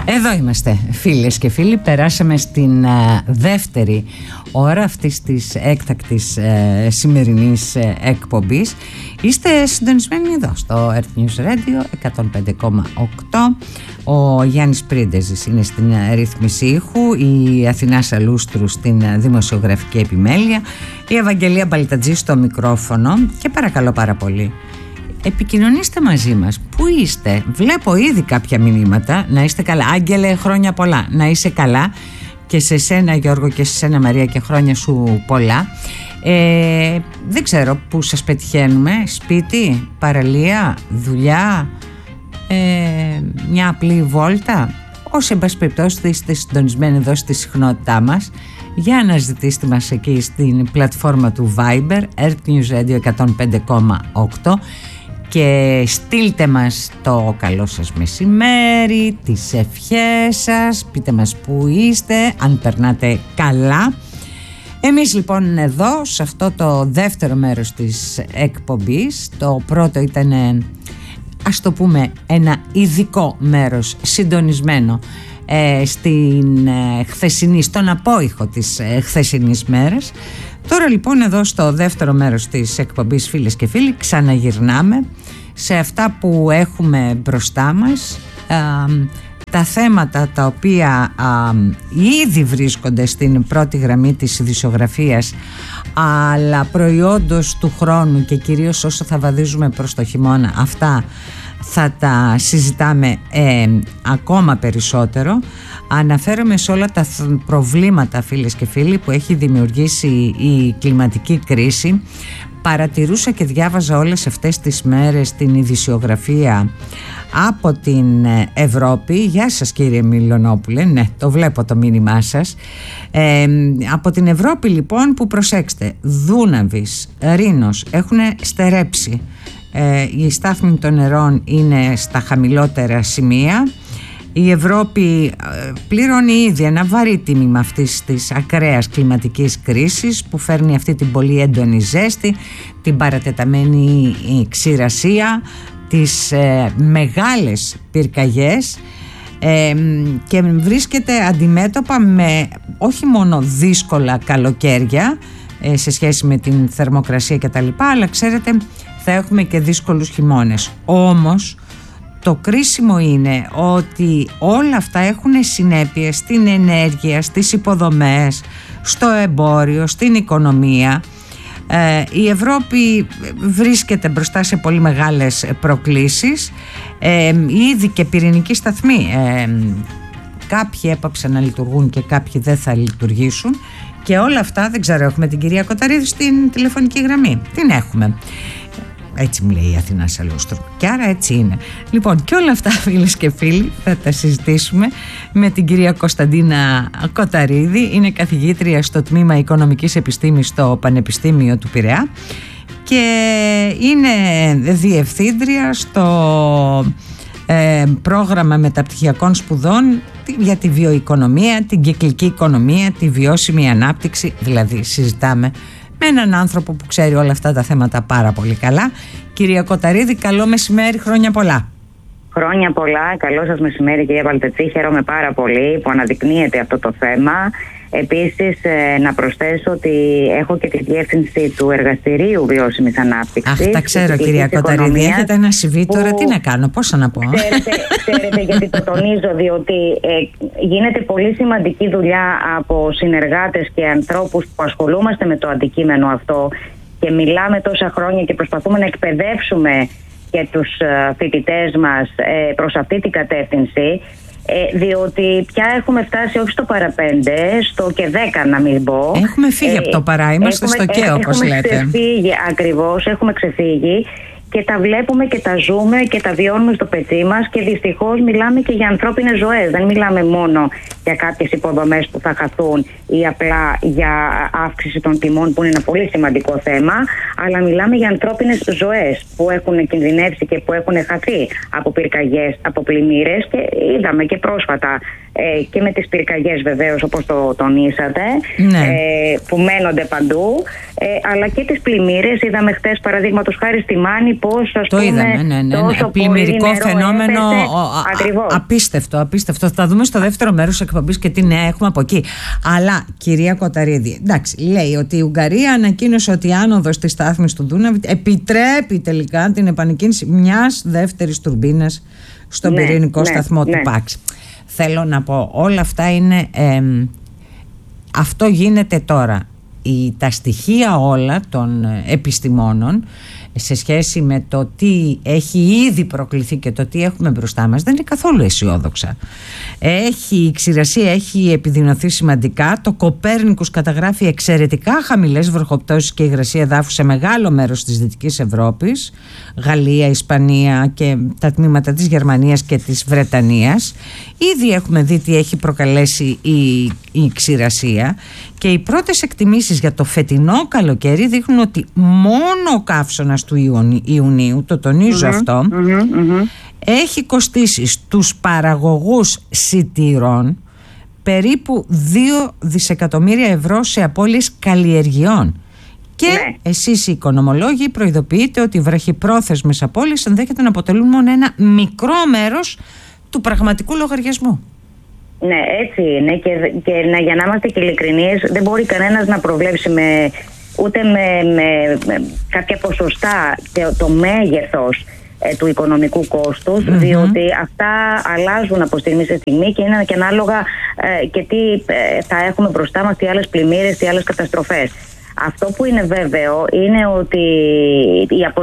Εδώ είμαστε, φίλες και φίλοι. Περάσαμε στην δεύτερη ώρα αυτής της έκτακτης σημερινής εκπομπής. Είστε συντονισμένοι εδώ στο Earth News Radio 105,8. Ο Γιάννης Πρίντεζης είναι στην ρύθμιση ήχου, η Αθηνά Σαλούστρου στην δημοσιογραφική επιμέλεια, η Ευαγγελία Μπαλτατζή στο μικρόφωνο. Και παρακαλώ πάρα πολύ, επικοινωνήστε μαζί μας. Πού είστε? Βλέπω ήδη κάποια μηνύματα. Να είστε καλά. Άγγελε, χρόνια πολλά. Να είσαι καλά. Και σε σένα, Γιώργο, και σε σένα, Μαρία, και χρόνια σου πολλά. Δεν ξέρω πού σας πετυχαίνουμε. Σπίτι, παραλία, δουλειά, μια απλή βόλτα. Όσοι εν πάση περιπτώσει είστε συντονισμένοι εδώ στη συχνότητά μας, για να ζητήστε μας εκεί στην πλατφόρμα του Viber Earth News Radio 105,8 και στείλτε μας το καλό σας μεσημέρι, τις ευχές σας, πείτε μας που είστε, αν περνάτε καλά. Εμείς λοιπόν εδώ σε αυτό το δεύτερο μέρος της εκπομπής, το πρώτο ήταν, ας το πούμε, ένα ειδικό μέρος συντονισμένο στην χθεσινή, στον απόϊχο της χθεσινής μέρας. Τώρα λοιπόν εδώ στο δεύτερο μέρος της εκπομπής, φίλες και φίλοι, ξαναγυρνάμε σε αυτά που έχουμε μπροστά μας, τα θέματα τα οποία ήδη βρίσκονται στην πρώτη γραμμή της ειδησιογραφίας, αλλά προϊόντος του χρόνου και κυρίως όσο θα βαδίζουμε προς το χειμώνα, αυτά θα τα συζητάμε ακόμα περισσότερο. Αναφέρομαι σε όλα τα προβλήματα, φίλες και φίλοι, που έχει δημιουργήσει η κλιματική κρίση. Παρατηρούσα και διάβαζα όλες αυτές τις μέρες την ειδησιογραφία από την Ευρώπη. Γεια σας, κύριε Μιλονόπουλε. Ναι, το βλέπω το μήνυμά σας. Από την Ευρώπη λοιπόν, που προσέξτε, Δούναβης, Ρήνος έχουν στερέψει. Η στάθμη των νερών είναι στα χαμηλότερα σημεία. Η Ευρώπη πληρώνει ήδη ένα βαρύ τίμημα αυτής της ακραίας κλιματικής κρίσης που φέρνει αυτή την πολύ έντονη ζέστη, την παρατεταμένη ξηρασία, τις μεγάλες πυρκαγιές, και βρίσκεται αντιμέτωπα με όχι μόνο δύσκολα καλοκαίρια σε σχέση με την θερμοκρασία και τα λοιπά, αλλά ξέρετε, θα έχουμε και δύσκολους χειμώνες. Όμως το κρίσιμο είναι ότι όλα αυτά έχουν συνέπειες στην ενέργεια, στις υποδομές, στο εμπόριο, στην οικονομία. Η Ευρώπη βρίσκεται μπροστά σε πολύ μεγάλες προκλήσεις. Ήδη και πυρηνικοί σταθμοί, κάποιοι έπαψαν να λειτουργούν και κάποιοι δεν θα λειτουργήσουν. Και όλα αυτά, δεν ξέρω, έχουμε την κυρία Κοταρίδη στην τηλεφωνική γραμμή. Την έχουμε. Έτσι μου λέει η Αθηνά Σαλούστρου. Και άρα έτσι είναι. Λοιπόν, και όλα αυτά, φίλες και φίλοι, θα τα συζητήσουμε με την κυρία Κωνσταντίνα Κοταρίδη. Είναι καθηγήτρια στο τμήμα Οικονομικής Επιστήμης στο Πανεπιστήμιο του Πειραιά και είναι διευθύντρια στο πρόγραμμα μεταπτυχιακών σπουδών για τη βιοοικονομία, την κυκλική οικονομία, τη βιώσιμη ανάπτυξη. Δηλαδή συζητάμε με έναν άνθρωπο που ξέρει όλα αυτά τα θέματα πάρα πολύ καλά. Κυρία Κοταρίδη, καλό μεσημέρι, χρόνια πολλά. Χρόνια πολλά, καλό σας μεσημέρι, κυρία Μπαλτατζή. Χαίρομαι πάρα πολύ που αναδεικνύεται αυτό το θέμα. Επίσης, να προσθέσω ότι έχω και τη διεύθυνση του Εργαστηρίου Βιώσιμης Ανάπτυξης. Αχ, τα ξέρω, κυρία Κοταρίδη. Έχετε ένα CV τώρα, τι να κάνω, πώς να πω. Ξέρετε γιατί το τονίζω, διότι γίνεται πολύ σημαντική δουλειά από συνεργάτες και ανθρώπους που ασχολούμαστε με το αντικείμενο αυτό και μιλάμε τόσα χρόνια και προσπαθούμε να εκπαιδεύσουμε και τους φοιτητές μας προς αυτή την κατεύθυνση. Διότι πια έχουμε φτάσει όχι στο παραπέντε, στο και 10 να μην πω. Έχουμε φύγει από το παρά, είμαστε στο και, όπως λέτε. Ακριβώς, έχουμε ξεφύγει και τα βλέπουμε και τα ζούμε και τα βιώνουμε στο πετσί μας και δυστυχώς μιλάμε και για ανθρώπινες ζωές. Δεν μιλάμε μόνο για κάποιες υποδομές που θα χαθούν ή απλά για αύξηση των τιμών, που είναι ένα πολύ σημαντικό θέμα, αλλά μιλάμε για ανθρώπινες ζωές που έχουν κινδυνεύσει και που έχουν χαθεί από πυρκαγιές, από πλημμύρες, και είδαμε και πρόσφατα και με τις πυρκαγιές βεβαίως, όπως το τονίσατε, που μένονται παντού, αλλά και τις πλημμύρες. Είδαμε χτες, παραδείγματος χάρη, στη Μάνη πώς, ας το πούμε, είδαμε, πλημμυρικό φαινόμενο απίστευτο. Θα τα δούμε στο δεύτερο μέρος της εκπομπής και τι νέα έχουμε από εκεί. Αλλά, κυρία Κοταρίδη, εντάξει, λέει ότι η Ουγγαρία ανακοίνωσε ότι η άνοδος της στάθμης του Δούναβη επιτρέπει τελικά την επανεκκίνηση μιας δεύτερης τουρμπίνας στον πυρηνικό σταθμό του ΠΑΞ. Θέλω να πω, όλα αυτά είναι, αυτό γίνεται τώρα. Τα στοιχεία όλα των επιστημόνων σε σχέση με το τι έχει ήδη προκληθεί και το τι έχουμε μπροστά μας δεν είναι καθόλου αισιόδοξα. Η ξηρασία έχει επιδεινωθεί σημαντικά. Το Κοπέρνικους καταγράφει εξαιρετικά χαμηλές βροχοπτώσεις και υγρασία εδάφους σε μεγάλο μέρος της Δυτικής Ευρώπης, Γαλλία, Ισπανία και τα τμήματα της Γερμανίας και της Βρετανίας. Ήδη έχουμε δει τι έχει προκαλέσει η ξηρασία και οι πρώτες εκτιμήσεις για το φετινό καλοκαίρι δείχνουν ότι μόνο ο καύσωνας του Ιουνίου, το τονίζω αυτό, έχει κοστίσει στους παραγωγούς σιτήρων περίπου 2 δισεκατομμύρια ευρώ σε απώλειες καλλιεργειών. Και εσείς οι οικονομολόγοι προειδοποιείτε ότι οι βραχυπρόθεσμες απώλειες ενδέχεται να αποτελούν μόνο ένα μικρό μέρος του πραγματικού λογαριασμού. Ναι, έτσι είναι και για να είμαστε και ειλικρινείς, δεν μπορεί κανένας να προβλέψει ούτε με κάποια ποσοστά το μέγεθος του οικονομικού κόστους, διότι αυτά αλλάζουν από στιγμή σε στιγμή και είναι και ανάλογα και τι θα έχουμε μπροστά μας, τι άλλες πλημμύρες, τι άλλες καταστροφές. Αυτό που είναι βέβαιο είναι ότι